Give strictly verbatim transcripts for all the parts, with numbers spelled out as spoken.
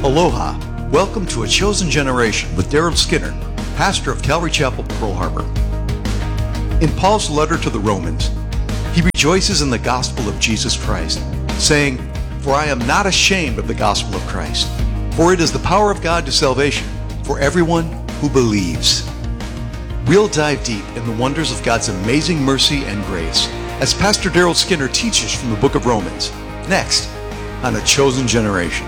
Aloha. Welcome to A Chosen Generation with Daryl Skinner, pastor of Calvary Chapel, Pearl Harbor. In Paul's letter to the Romans, he rejoices in the gospel of Jesus Christ, saying, "For I am not ashamed of the gospel of Christ, for it is the power of God to salvation for everyone who believes." We'll dive deep in the wonders of God's amazing mercy and grace as Pastor Daryl Skinner teaches from the book of Romans, next on A Chosen Generation.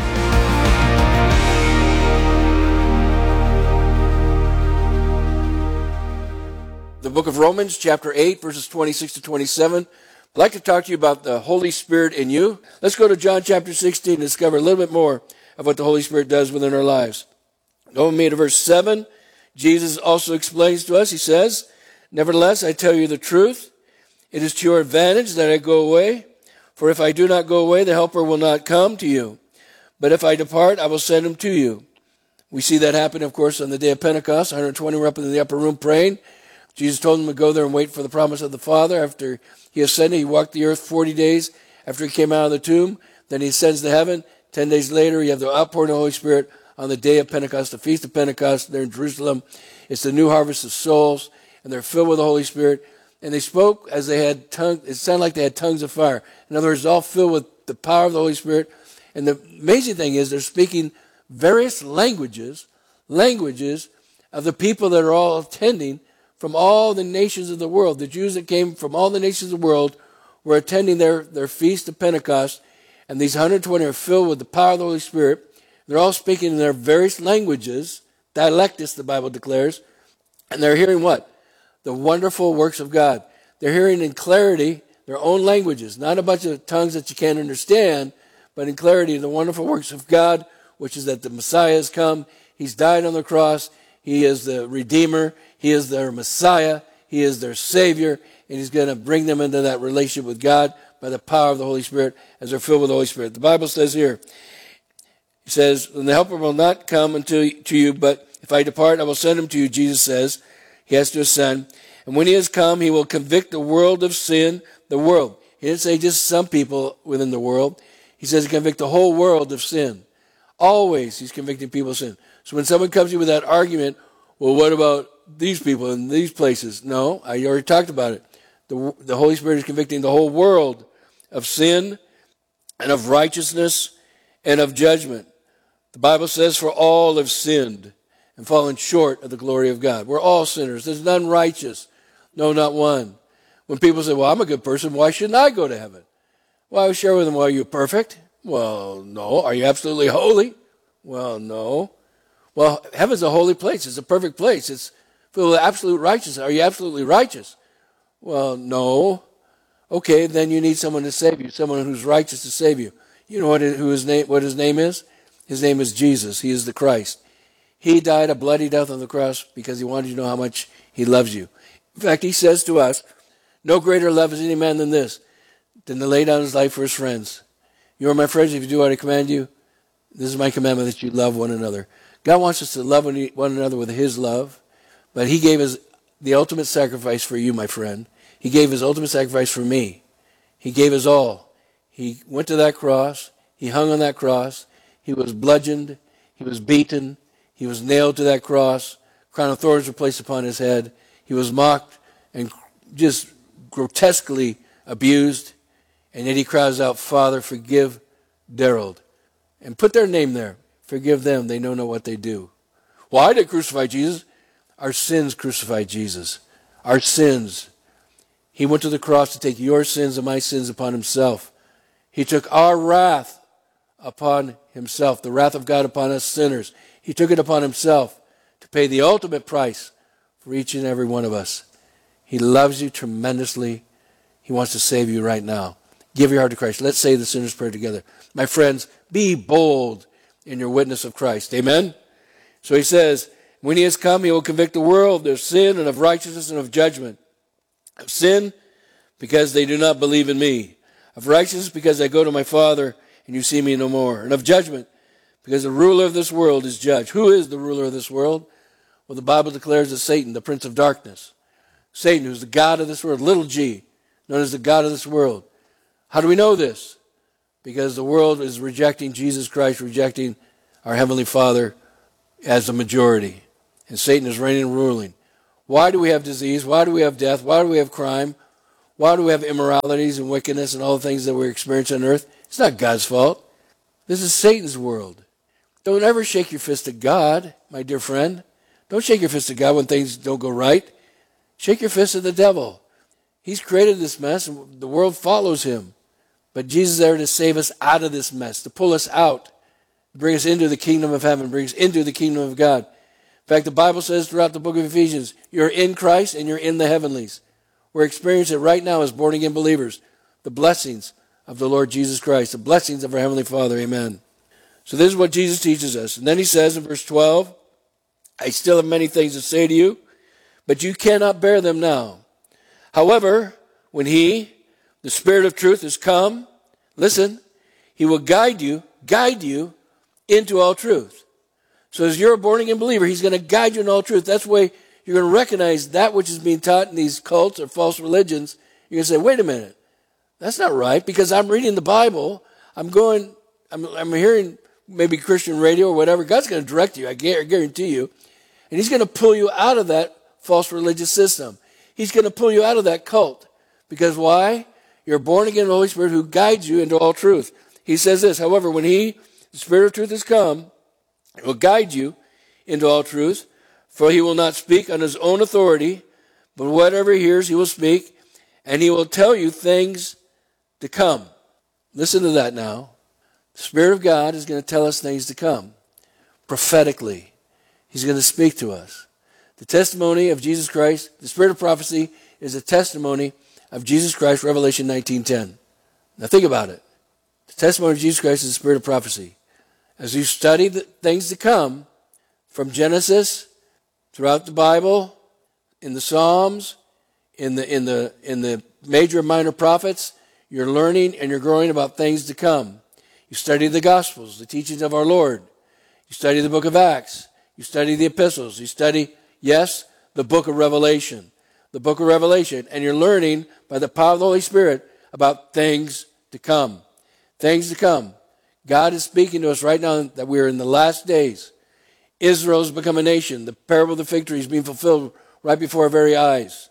The book of Romans, chapter eight, verses twenty-six to twenty-seven. I'd like to talk to you about the Holy Spirit in you. Let's go to John chapter sixteen and discover a little bit more of what the Holy Spirit does within our lives. Go with me to verse seven. Jesus also explains to us, he says, "Nevertheless, I tell you the truth. It is to your advantage that I go away. For if I do not go away, the Helper will not come to you. But if I depart, I will send him to you." We see that happen, of course, on the day of Pentecost. one hundred twenty were up in the upper room praying. Jesus told them to go there and wait for the promise of the Father. After he ascended, he walked the earth forty days after he came out of the tomb. Then he ascends to heaven. Ten days later, you have the outpouring of the Holy Spirit on the day of Pentecost, the Feast of Pentecost. They're in Jerusalem. It's the new harvest of souls, and they're filled with the Holy Spirit. And they spoke as they had tongues. It sounded like they had tongues of fire. In other words, all filled with the power of the Holy Spirit. And the amazing thing is they're speaking various languages, languages of the people that are all attending from all the nations of the world. The Jews that came from all the nations of the world were attending their, their feast of Pentecost, and these one hundred twenty are filled with the power of the Holy Spirit. They're all speaking in their various languages, dialectus, the Bible declares, and they're hearing what? The wonderful works of God. They're hearing in clarity their own languages, not a bunch of tongues that you can't understand, but in clarity the wonderful works of God, which is that the Messiah has come. He's died on the cross. He is the Redeemer. He is their Messiah. He is their Savior. And he's going to bring them into that relationship with God by the power of the Holy Spirit as they're filled with the Holy Spirit. The Bible says here, it says, "And the Helper will not come unto to you, but if I depart, I will send him to you," Jesus says. He has to ascend. "And when he has come, he will convict the world of sin." The world. He didn't say just some people within the world. He says he convict the whole world of sin. Always he's convicting people of sin. So when someone comes to you with that argument, well, what about these people in these places? No, I already talked about it. The, the Holy Spirit is convicting the whole world of sin and of righteousness and of judgment. The Bible says, "For all have sinned and fallen short of the glory of God." We're all sinners. There's none righteous. No, not one. When people say, "Well, I'm a good person, why shouldn't I go to heaven?" Well, I would share with them, "Well, are you perfect?" Well, no. "Are you absolutely holy?" Well, no. Well, heaven's a holy place. It's a perfect place. It's filled with absolute righteousness. Are you absolutely righteous? Well, no. Okay, then you need someone to save you, someone who's righteous to save you. You know what who his name, what his name is? His name is Jesus. He is the Christ. He died a bloody death on the cross because he wanted you to know how much he loves you. In fact, he says to us, "No greater love is any man than this, than to lay down his life for his friends. You are my friends if you do what I command you. This is my commandment, that you love one another." God wants us to love one another with his love, but he gave us the ultimate sacrifice for you, my friend. He gave his ultimate sacrifice for me. He gave us all. He went to that cross. He hung on that cross. He was bludgeoned. He was beaten. He was nailed to that cross. Crown of thorns were placed upon his head. He was mocked and just grotesquely abused. And yet he cries out, "Father, forgive Daryl." And put their name there. "Forgive them, they know not what they do." Well, I didn't crucify Jesus. Our sins crucified Jesus. Our sins. He went to the cross to take your sins and my sins upon himself. He took our wrath upon himself, the wrath of God upon us sinners. He took it upon himself to pay the ultimate price for each and every one of us. He loves you tremendously. He wants to save you right now. Give your heart to Christ. Let's say the sinner's prayer together. My friends, be bold in your witness of Christ. Amen? So he says, when he has come, he will convict the world of sin and of righteousness and of judgment. Of sin, because they do not believe in me. Of righteousness, because I go to my Father, and you see me no more. And of judgment, because the ruler of this world is judged. Who is the ruler of this world? Well, the Bible declares that Satan, the prince of darkness. Satan, who's the god of this world, little g, known as the god of this world. How do we know this? Because the world is rejecting Jesus Christ, rejecting our Heavenly Father as the majority. And Satan is reigning and ruling. Why do we have disease? Why do we have death? Why do we have crime? Why do we have immoralities and wickedness and all the things that we're experiencing on earth? It's not God's fault. This is Satan's world. Don't ever shake your fist at God, my dear friend. Don't shake your fist at God when things don't go right. Shake your fist at the devil. He's created this mess, and the world follows him. But Jesus is there to save us out of this mess, to pull us out, to bring us into the kingdom of heaven, bring us into the kingdom of God. In fact, the Bible says throughout the book of Ephesians, you're in Christ and you're in the heavenlies. We're experiencing it right now as born-again believers, the blessings of the Lord Jesus Christ, the blessings of our Heavenly Father. Amen. So this is what Jesus teaches us. And then he says in verse twelve, I still have many things to say to you, but you cannot bear them now. However, when he, the Spirit of truth, has come, listen, he will guide you, guide you into all truth. So as you're a born-again believer, he's going to guide you in all truth. That's the way you're going to recognize that which is being taught in these cults or false religions. You're going to say, wait a minute, that's not right, because I'm reading the Bible. I'm going, I'm, I'm hearing maybe Christian radio or whatever. God's going to direct you, I guarantee you. And he's going to pull you out of that false religious system. He's going to pull you out of that cult. Because why? You're born again of the Holy Spirit who guides you into all truth. He says this, however, when he, the Spirit of truth, has come, he will guide you into all truth, for he will not speak on his own authority, but whatever he hears he will speak, and he will tell you things to come. Listen to that now. The Spirit of God is going to tell us things to come. Prophetically, he's going to speak to us. The testimony of Jesus Christ, the Spirit of prophecy, is a testimony of Jesus Christ, Revelation nineteen ten. Now think about it. The testimony of Jesus Christ is the Spirit of prophecy. As you study the things to come from Genesis, throughout the Bible, in the Psalms, in the in the in the major and minor prophets, you're learning and you're growing about things to come. You study the Gospels, the teachings of our Lord. You study the book of Acts. You study the epistles. You study, yes, the book of Revelation. The book of Revelation. And you're learning by the power of the Holy Spirit about things to come. Things to come. God is speaking to us right now that we are in the last days. Israel has become a nation. The parable of the fig tree is being fulfilled right before our very eyes.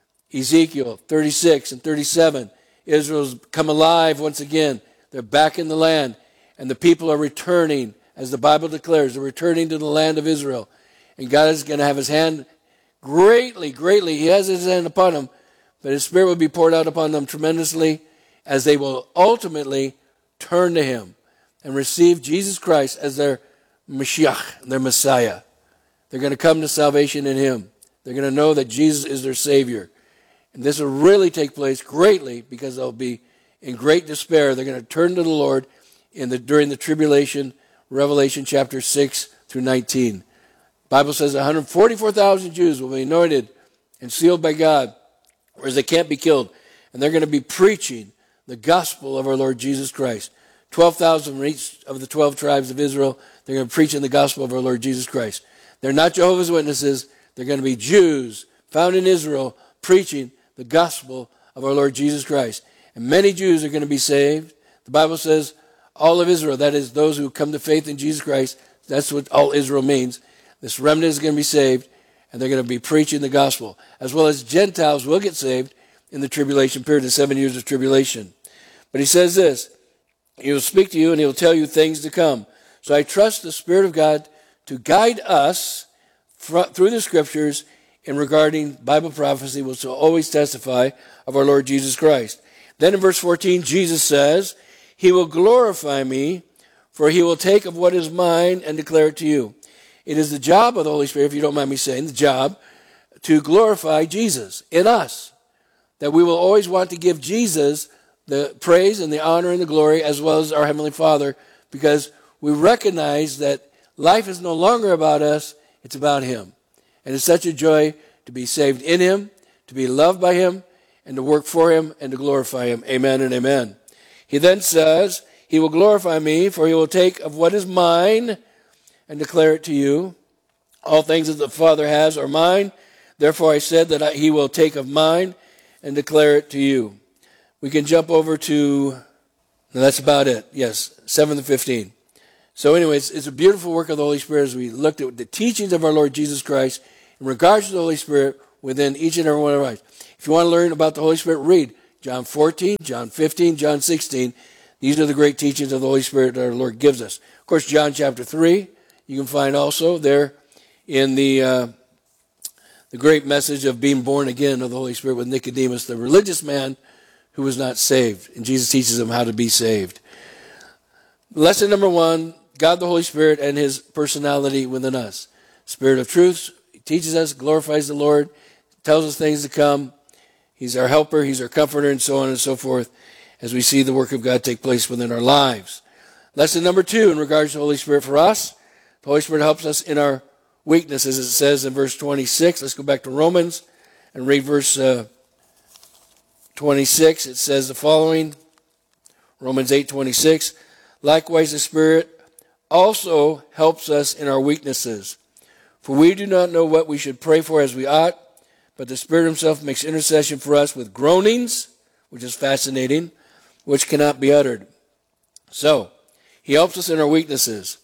Ezekiel thirty-six and thirty-seven. Israel's come alive once again. They're back in the land. And the people are returning, as the Bible declares, they're returning to the land of Israel. And God is going to have his hand greatly, greatly. He has his hand upon them. But his Spirit will be poured out upon them tremendously as they will ultimately turn to him and receive Jesus Christ as their Mashiach, their Messiah. They're going to come to salvation in him. They're going to know that Jesus is their Savior. And this will really take place greatly because they'll be in great despair. They're going to turn to the Lord in the, during the tribulation, Revelation chapter six through nineteen. The Bible says one hundred forty-four thousand Jews will be anointed and sealed by God, whereas they can't be killed. And they're going to be preaching the gospel of our Lord Jesus Christ. twelve thousand from each of the twelve tribes of Israel. They're going to preach in the gospel of our Lord Jesus Christ. They're not Jehovah's Witnesses. They're going to be Jews found in Israel preaching the gospel of our Lord Jesus Christ. And many Jews are going to be saved. The Bible says all of Israel, that is those who come to faith in Jesus Christ, that's what all Israel means. This remnant is going to be saved, and they're going to be preaching the gospel. As well as Gentiles will get saved in the tribulation period, the seven years of tribulation. But he says this, he will speak to you and he will tell you things to come. So I trust the Spirit of God to guide us through the scriptures in regarding Bible prophecy, which will always testify of our Lord Jesus Christ. Then in verse fourteen, Jesus says, he will glorify me, for he will take of what is mine and declare it to you. It is the job of the Holy Spirit, if you don't mind me saying, the job to glorify Jesus in us. That we will always want to give Jesus the praise and the honor and the glory as well as our Heavenly Father, because we recognize that life is no longer about us, it's about him. And it's such a joy to be saved in him, to be loved by him, and to work for him and to glorify him. Amen and amen. He then says, he will glorify me, for he will take of what is mine and declare it to you. All things that the Father has are mine. Therefore I said that I, he will take of mine and declare it to you. We can jump over to, no, that's about it. Yes, seven to fifteen. So anyway, it's, it's a beautiful work of the Holy Spirit as we looked at the teachings of our Lord Jesus Christ in regards to the Holy Spirit within each and every one of our lives. If you want to learn about the Holy Spirit, read John fourteen, John fifteen, John sixteen. These are the great teachings of the Holy Spirit that our Lord gives us. Of course, John chapter three, you can find also there in the uh, the great message of being born again of the Holy Spirit with Nicodemus, the religious man who was not saved. And Jesus teaches him how to be saved. Lesson number one, God the Holy Spirit and his personality within us. Spirit of truth, he teaches us, glorifies the Lord, tells us things to come. He's our helper, he's our comforter, and so on and so forth, as we see the work of God take place within our lives. Lesson number two, in regards to the Holy Spirit for us, the Holy Spirit helps us in our weaknesses, as it says in verse twenty-six. Let's go back to Romans and read verse uh, twenty-six. It says the following, Romans eight twenty-six. Likewise, the Spirit also helps us in our weaknesses. For we do not know what we should pray for as we ought, but the Spirit himself makes intercession for us with groanings, which is fascinating, which cannot be uttered. So, he helps us in our weaknesses.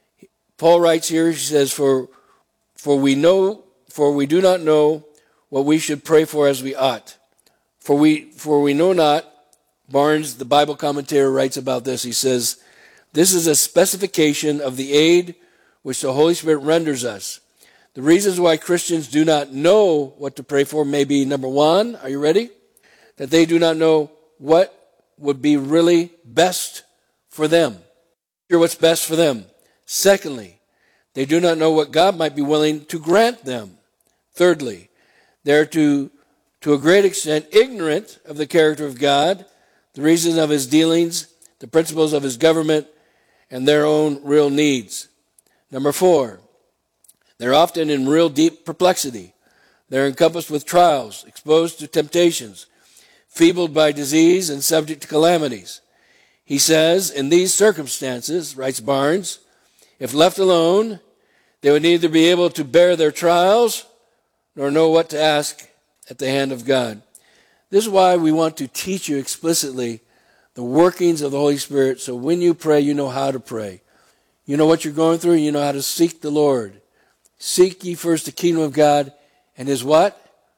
Paul writes here, he says, for, for we know, for we do not know what we should pray for as we ought. For we, for we know not, Barnes, the Bible commentator, writes about this. He says, this is a specification of the aid which the Holy Spirit renders us. The reasons why Christians do not know what to pray for may be, number one, are you ready? That they do not know what would be really best for them. Hear what's best for them. Secondly, they do not know what God might be willing to grant them. Thirdly, they're to, to a great extent ignorant of the character of God, the reasons of his dealings, the principles of his government, and their own real needs. Number four, they're often in real deep perplexity. They're encompassed with trials, exposed to temptations, feebled by disease, and subject to calamities. He says, in these circumstances, writes Barnes, if left alone, they would neither be able to bear their trials nor know what to ask at the hand of God. This is why we want to teach you explicitly the workings of the Holy Spirit, so when you pray, you know how to pray. You know what you're going through, and you know how to seek the Lord. Seek ye first the kingdom of God and his what?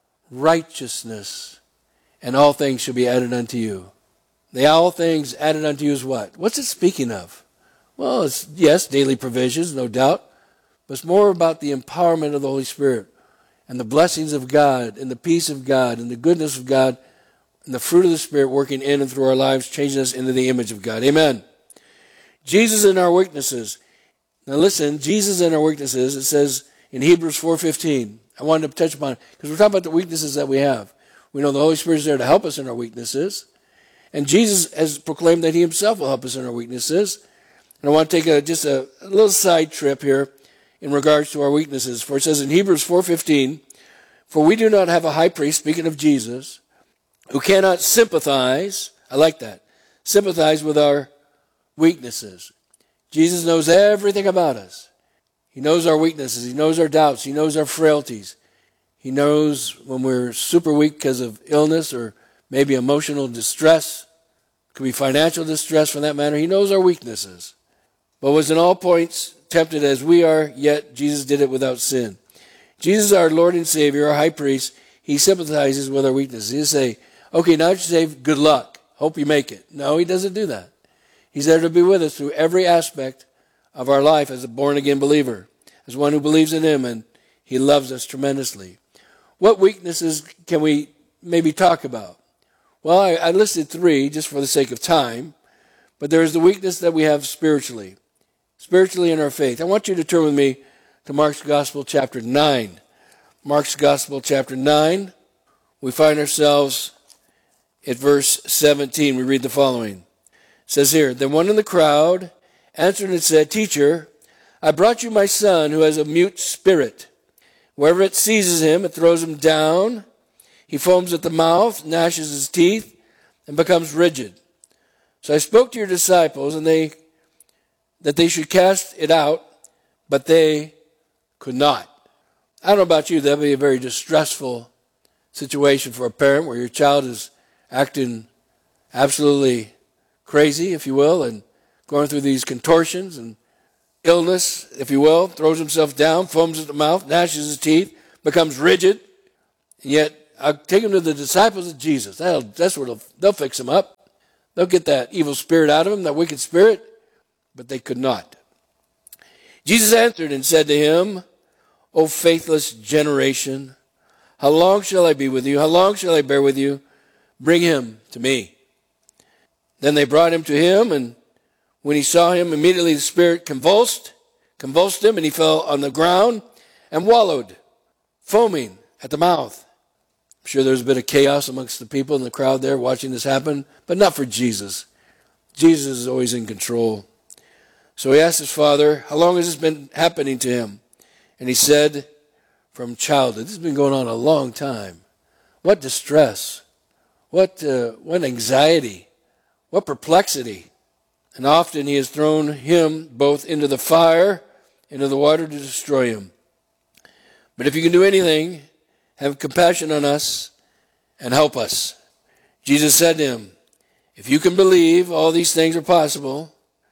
Righteousness. And all things shall be added unto you. The all things added unto you is what? What's it speaking of? Well, it's, yes, daily provisions, no doubt. But it's more about the empowerment of the Holy Spirit and the blessings of God and the peace of God and the goodness of God and the fruit of the Spirit working in and through our lives, changing us into the image of God. Amen. Jesus in our weaknesses. Now listen, Jesus in our weaknesses, it says in Hebrews four fifteen. I wanted to touch upon it because we're talking about the weaknesses that we have. We know the Holy Spirit is there to help us in our weaknesses. And Jesus has proclaimed that he himself will help us in our weaknesses. And I want to take a, just a, a little side trip here in regards to our weaknesses. For it says in Hebrews four fifteen, for we do not have a high priest, speaking of Jesus, who cannot sympathize, I like that, sympathize with our weaknesses. Jesus knows everything about us. He knows our weaknesses. He knows our doubts. He knows our frailties. He knows when we're super weak because of illness or maybe emotional distress. It could be financial distress for that matter. He knows our weaknesses. But was in all points tempted as we are, yet Jesus did it without sin. Jesus, our Lord and Savior, our high priest, he sympathizes with our weaknesses. He'll say, okay, now you're saved, good luck. Hope you make it. No, he doesn't do that. He's there to be with us through every aspect of our life as a born-again believer, as one who believes in him, and he loves us tremendously. What weaknesses can we maybe talk about? Well, I, I listed three just for the sake of time, but there is the weakness that we have spiritually, spiritually in our faith. I want you to turn with me to Mark's Gospel, chapter nine. Mark's Gospel, chapter nine. We find ourselves at verse seventeen. We read the following. It says here, then one in the crowd answered and said, Teacher, I brought you my son who has a mute spirit. Wherever it seizes him, it throws him down. He foams at the mouth, gnashes his teeth, and becomes rigid. So I spoke to your disciples, and they that they should cast it out, but they could not. I don't know about you, that would be a very distressful situation for a parent where your child is acting absolutely crazy, if you will, and going through these contortions and illness, if you will, throws himself down, foams at the mouth, gnashes his teeth, becomes rigid. And yet, I'll take him to the disciples of Jesus. That'll, that's where they'll, they'll fix him up. They'll get that evil spirit out of him, that wicked spirit, but they could not. Jesus answered and said to him, O faithless generation, how long shall I be with you? How long shall I bear with you? Bring him to me. Then they brought him to him, and when he saw him, immediately the spirit convulsed, convulsed him, and he fell on the ground and wallowed, foaming at the mouth. I'm sure there was a bit of chaos amongst the people in the crowd there watching this happen, but not for Jesus. Jesus is always in control. So he asked his father, how long has this been happening to him? And he said, from childhood. This has been going on a long time. What distress. What, uh, what anxiety. What perplexity. And often he has thrown him both into the fire, into the water to destroy him. But if you can do anything, have compassion on us and help us. Jesus said to him, if you can believe, all these things are possible.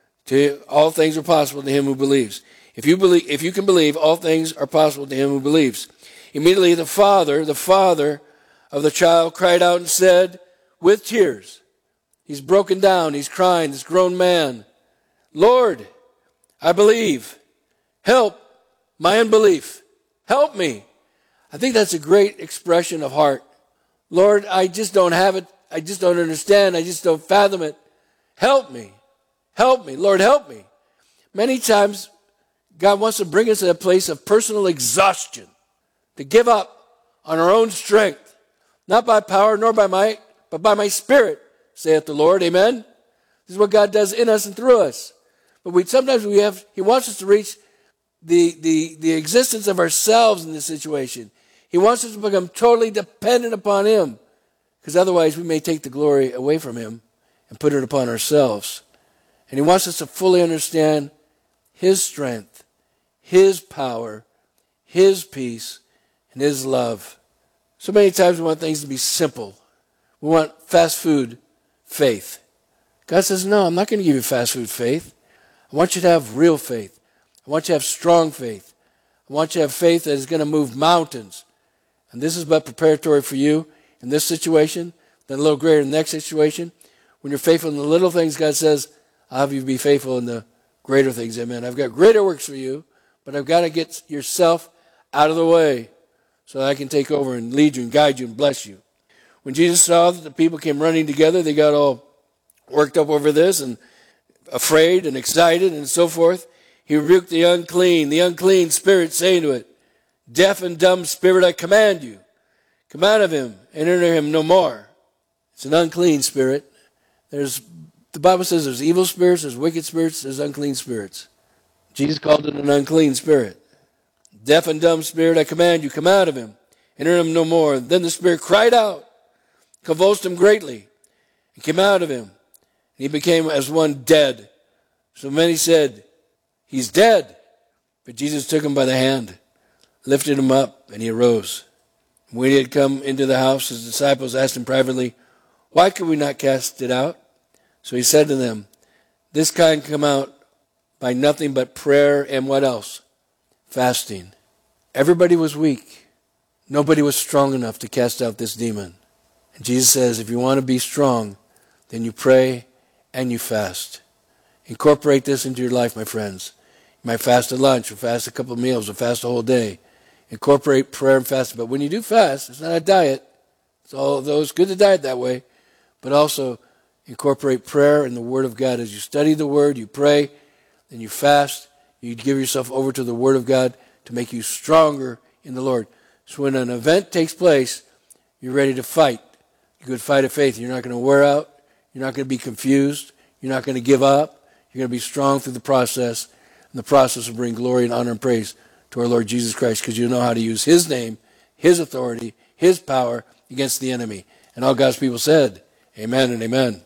To all things are possible to him who believes. If you believe, if you can believe, all things are possible to him who believes. Immediately the father, the father of the child cried out and said, with tears, he's broken down, he's crying, this grown man, Lord, I believe. Help my unbelief. Help me. I think that's a great expression of heart. Lord, I just don't have it. I just don't understand. I just don't fathom it. Help me. Help me. Lord, help me. Many times, God wants to bring us to a place of personal exhaustion, to give up on our own strength, not by power nor by might, but by my spirit, saith the Lord. Amen? This is what God does in us and through us. But we sometimes we have, he wants us to reach the, the, the existence of ourselves in this situation. He wants us to become totally dependent upon him, because otherwise we may take the glory away from him and put it upon ourselves. And he wants us to fully understand his strength, his power, his peace, and his love. So many times we want things to be simple. We want fast food faith. God says, no, I'm not going to give you fast food faith. I want you to have real faith. I want you to have strong faith. I want you to have faith that is going to move mountains. And this is but preparatory for you in this situation, then a little greater in the next situation. When you're faithful in the little things, God says, I'll have you be faithful in the greater things. Amen. I've got greater works for you, but I've got to get yourself out of the way so that I can take over and lead you and guide you and bless you. When Jesus saw that the people came running together, they got all worked up over this and afraid and excited and so forth. He rebuked the unclean, the unclean spirit, saying to it, deaf and dumb spirit, I command you, come out of him and enter him no more. It's an unclean spirit. There's The Bible says there's evil spirits, there's wicked spirits, there's unclean spirits. Jesus called it an unclean spirit. Deaf and dumb spirit, I command you, come out of him, enter him no more. Then the spirit cried out, convulsed him greatly, and came out of him. And he became as one dead. So many said, he's dead. But Jesus took him by the hand, lifted him up, and he arose. When he had come into the house, his disciples asked him privately, why could we not cast it out? So he said to them, this kind come out by nothing but prayer and what else? Fasting. Everybody was weak. Nobody was strong enough to cast out this demon. And Jesus says, if you want to be strong, then you pray and you fast. Incorporate this into your life, my friends. You might fast at lunch, or fast a couple of meals, or fast a whole day. Incorporate prayer and fasting. But when you do fast, it's not a diet. It's all those good to diet that way. But also incorporate prayer and the Word of God. As you study the Word, you pray, then you fast. You give yourself over to the Word of God to make you stronger in the Lord. So when an event takes place, you're ready to fight. You could fight of faith. You're not going to wear out. You're not going to be confused. You're not going to give up. You're going to be strong through the process. And the process will bring glory and honor and praise to our Lord Jesus Christ, because you know how to use his name, his authority, his power against the enemy. And all God's people said, amen and amen.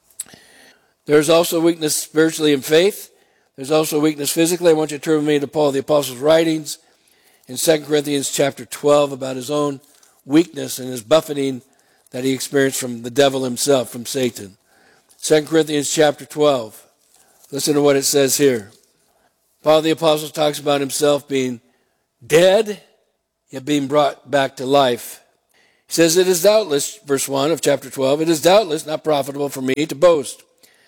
There's also weakness spiritually in faith. There's also weakness physically. I want you to turn with me to Paul the Apostle's writings in Second Corinthians chapter twelve about his own weakness and his buffeting that he experienced from the devil himself, from Satan. Second Corinthians chapter twelve. Listen to what it says here. Paul the Apostle talks about himself being dead, yet being brought back to life. He says, it is doubtless, verse one of chapter twelve, it is doubtless not profitable for me to boast.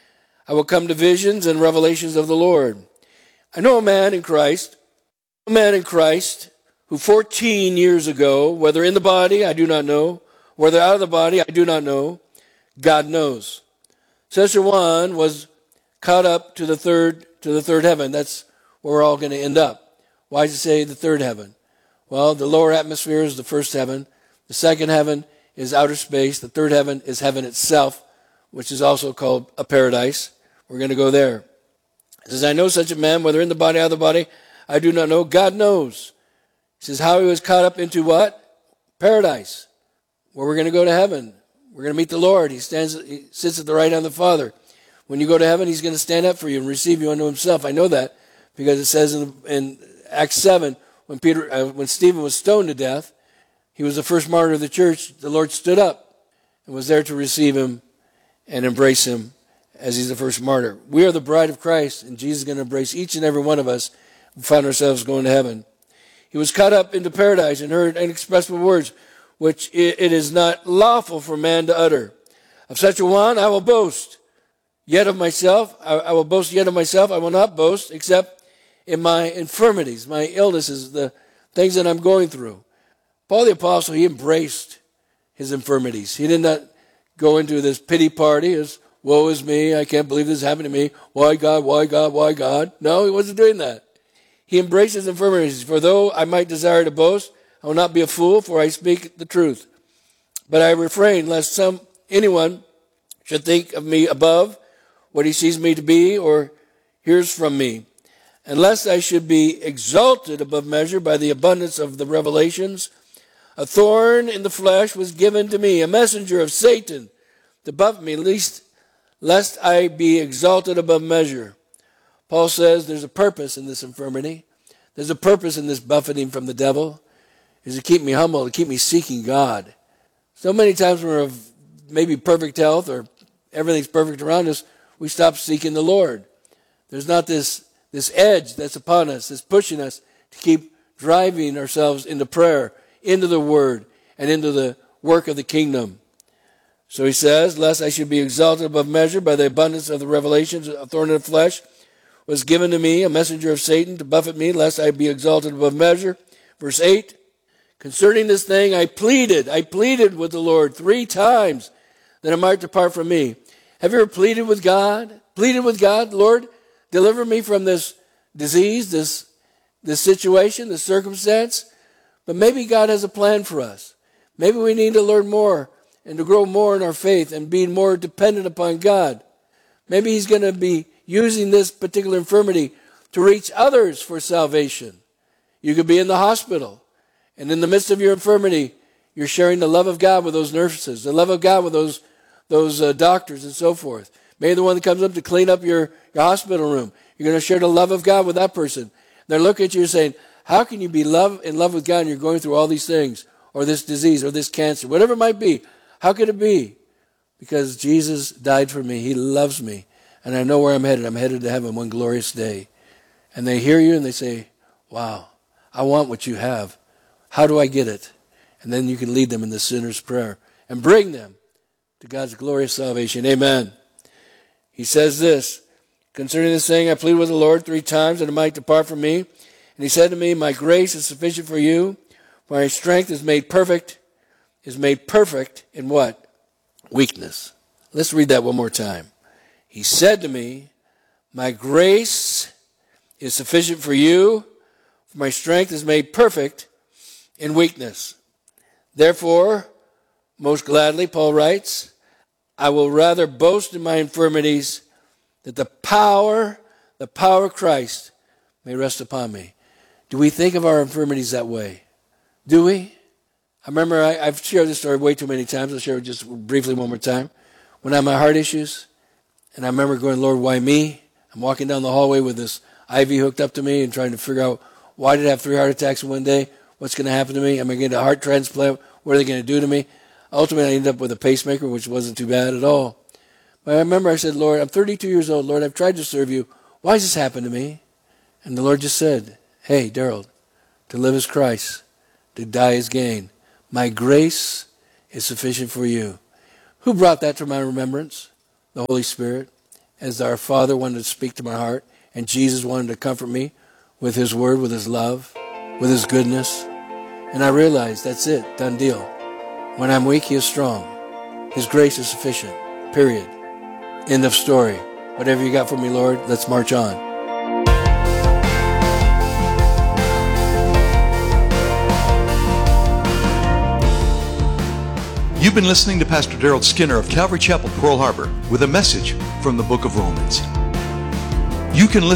I will come to visions and revelations of the Lord. I know a man in Christ, a man in Christ, who fourteen years ago, whether in the body, I do not know, whether out of the body, I do not know, God knows. Such a one was caught up to the third, to the third heaven. That's where we're all going to end up. Why does it say the third heaven? Well, the lower atmosphere is the first heaven. The second heaven is outer space. The third heaven is heaven itself, which is also called a paradise. We're going to go there. It says, I know such a man, whether in the body or out of the body, I do not know. God knows. He says, how he was caught up into what? Paradise, where we're going to go to heaven. We're going to meet the Lord. He stands, he sits at the right hand of the Father. When you go to heaven, he's going to stand up for you and receive you unto himself. I know that because it says in, in Acts seven, when Peter, uh, when Stephen was stoned to death, he was the first martyr of the church. The Lord stood up and was there to receive him and embrace him as he's the first martyr. We are the bride of Christ, and Jesus is going to embrace each and every one of us who find ourselves going to heaven. He was caught up into paradise and heard inexpressible words, which it is not lawful for man to utter. Of such a one I will boast, yet of myself, I, I will boast yet of myself, I will not boast, except in my infirmities, my illnesses, the things that I'm going through. Paul the Apostle, he embraced his infirmities. He did not go into this pity party as, woe is me, I can't believe this happened to me. Why God, why God, why God? No, he wasn't doing that. He embraced his infirmities. For though I might desire to boast, I will not be a fool, for I speak the truth. But I refrain, lest some anyone should think of me above what he sees me to be or hears from me. And lest I should be exalted above measure by the abundance of the revelations, a thorn in the flesh was given to me, a messenger of Satan, to buffet me, least, lest I be exalted above measure. Paul says there's a purpose in this infirmity. There's a purpose in this buffeting from the devil. Is to keep me humble, to keep me seeking God. So many times when we're of maybe perfect health or everything's perfect around us, we stop seeking the Lord. There's not this, this edge that's upon us, that's pushing us to keep driving ourselves into prayer, into the Word, and into the work of the kingdom. So he says, lest I should be exalted above measure by the abundance of the revelations, a thorn in the flesh was given to me, a messenger of Satan, to buffet me, lest I be exalted above measure. Verse eight, concerning this thing I pleaded, I pleaded with the Lord three times that it might depart from me. Have you ever pleaded with God? Pleaded with God, Lord, deliver me from this disease, this, this situation, this circumstance. But maybe God has a plan for us. Maybe we need to learn more and to grow more in our faith and be more dependent upon God. Maybe he's going to be using this particular infirmity to reach others for salvation. You could be in the hospital, and in the midst of your infirmity, you're sharing the love of God with those nurses, the love of God with those, those uh, doctors and so forth. Maybe the one that comes up to clean up your, your hospital room, you're going to share the love of God with that person. They're looking at you and saying, how can you be love, in love with God and you're going through all these things, or this disease, or this cancer, whatever it might be? How could it be? Because Jesus died for me. He loves me. And I know where I'm headed. I'm headed to heaven one glorious day. And they hear you and they say, wow, I want what you have. How do I get it? And then you can lead them in the sinner's prayer and bring them to God's glorious salvation. Amen. He says this, concerning this thing, I plead with the Lord three times that it might depart from me. And he said to me, my grace is sufficient for you. My strength is made perfect, is made perfect in what? Weakness. Let's read that one more time. He said to me, my grace is sufficient for you, for my strength is made perfect in weakness. Therefore, most gladly, Paul writes, I will rather boast in my infirmities, that the power, the power of Christ may rest upon me. Do we think of our infirmities that way? Do we? I remember I, I've shared this story way too many times. I'll share it just briefly one more time. When I had my heart issues, and I remember going, Lord, why me? I'm walking down the hallway with this I V hooked up to me and trying to figure out, why did I have three heart attacks in one day? What's going to happen to me? Am I going to get a heart transplant? What are they going to do to me? Ultimately, I ended up with a pacemaker, which wasn't too bad at all. But I remember I said, Lord, I'm thirty-two years old. Lord, I've tried to serve you. Why has this happened to me? And the Lord just said, hey, Daryl, to live is Christ, to die is gain. My grace is sufficient for you. Who brought that to my remembrance? The Holy Spirit. As our Father wanted to speak to my heart, and Jesus wanted to comfort me with his word, with his love, with his goodness. And I realized that's it, done deal. When I'm weak, he is strong. His grace is sufficient, period. End of story. Whatever you got for me, Lord, let's march on. You've been listening to Pastor Daryl Skinner of Calvary Chapel, Pearl Harbor, with a message from the book of Romans. You can listen